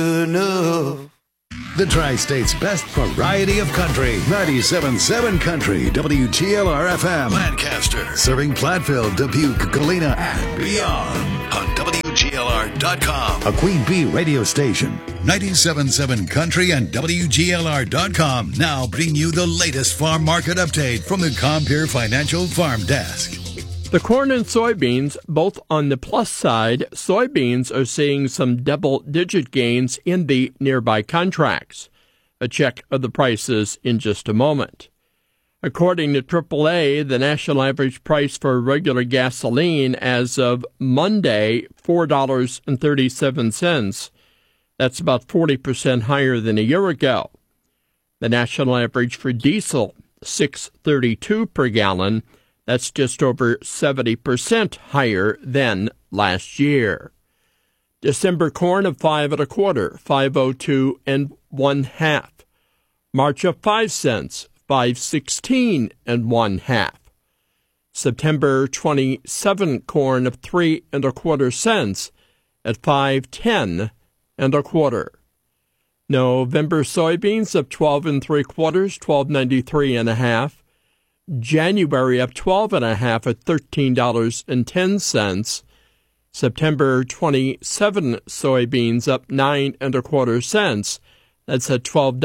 enough. The Tri-State's best variety of country. 97.7 Country, WGLR-FM. Lancaster. Serving Platteville, Dubuque, Galena, and beyond. On WGLR.com. A Queen Bee radio station. 97.7 Country and WGLR.com now bring you the latest farm market update from the Compeer Financial Farm Desk. The corn and soybeans, both on the plus side, soybeans are seeing some double-digit gains in the nearby contracts. A check of the prices in just a moment. According to AAA, the national average price for regular gasoline as of Monday, $4.37. That's about 40% higher than a year ago. The national average for diesel, $6.32 per gallon. That's just over 70% higher than last year. December corn of 5 1/4, 5.02 1/2. March of 5 cents, 5.16 1/2. September 27 corn of 3 1/4 cents at 5.10 1/4. November soybeans of 12 3/4, 12.93 1/2. January up 12 1/2 at $13.10. September 27 soybeans up 9 1/4 cents. That's at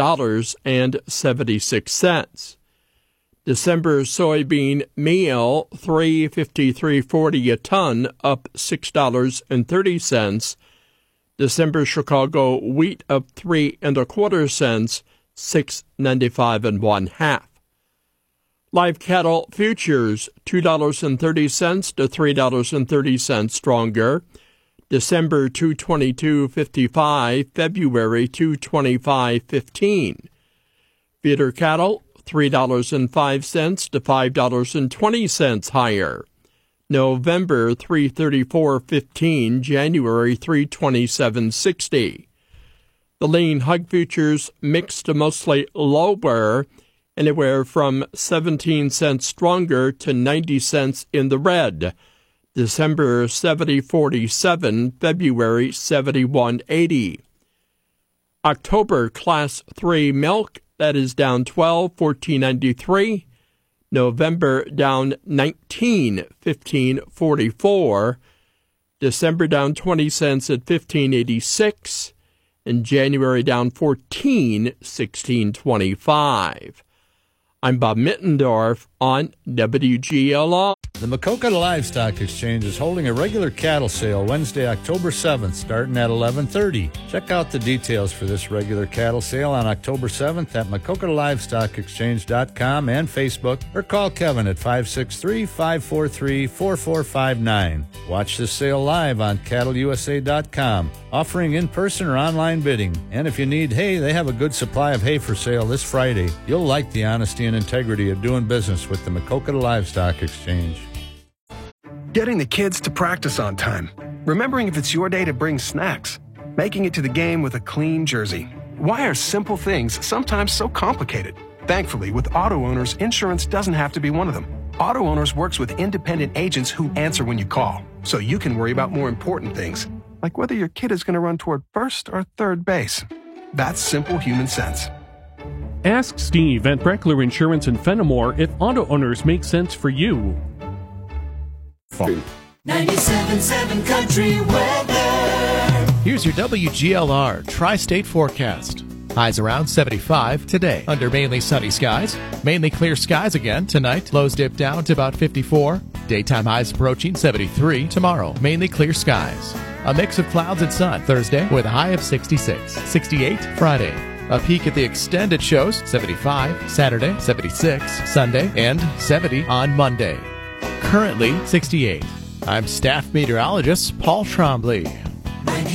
$12.76. December soybean meal 353.40 a ton, up $6.30. December Chicago wheat up 3 1/4 cents, $6.95 1/2. Live cattle futures, $2.30 to $3.30 stronger. December 222.55, February 225.15. Feeder cattle, $3.05 to $5.20 higher. November 334.15, January 327.60. The lean hog futures mixed to mostly lower, anywhere from 17 cents stronger to 90 cents in the red. December 70.47, February 71.80. October Class 3 milk, that is down 12, 14.93. November down 19, 15.44. December down 20 cents at 15.86. And January down 14, 16.25. I'm Bob Mittendorf on WGLR. The Maquoketa Livestock Exchange is holding a regular cattle sale Wednesday, October 7th, starting at 11:30. Check out the details for this regular cattle sale on October 7th at MaquoketaLivestockExchange.com and Facebook, or call Kevin at 563-543-4459. Watch this sale live on CattleUSA.com, offering in-person or online bidding. And if you need hay, they have a good supply of hay for sale this Friday. You'll like the honesty and integrity of doing business with the Maquoketa Livestock Exchange. Getting the kids to practice on time. Remembering if it's your day to bring snacks. Making it to the game with a clean jersey. Why are simple things sometimes so complicated? Thankfully, with Auto Owners, insurance doesn't have to be one of them. Auto Owners works with independent agents who answer when you call, so you can worry about more important things, like whether your kid is going to run toward first or third base. That's simple human sense. Ask Steve at Breckler Insurance in Fenimore if Auto Owners make sense for you. 97.7 Country weather. Here's your WGLR Tri-State forecast. Highs around 75 today under mainly sunny skies. Mainly clear skies again tonight. Lows dip down to about 54. Daytime highs approaching 73 tomorrow. Mainly clear skies. A mix of clouds and sun Thursday with a high of 66. 68 Friday. A peek at the extended shows, 75 Saturday, 76 Sunday, and 70 on Monday. Currently 68. I'm staff meteorologist Paul Trombley.